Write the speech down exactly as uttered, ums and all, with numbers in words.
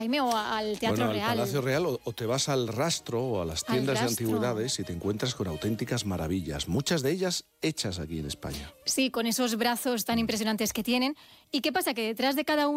o al Teatro bueno, Real. Al Palacio Real o, o te vas al Rastro o a las tiendas de antigüedades y te encuentras con auténticas maravillas, muchas de ellas hechas aquí en España. Sí, con esos brazos tan impresionantes que tienen. ¿Y qué pasa? Que detrás de cada uno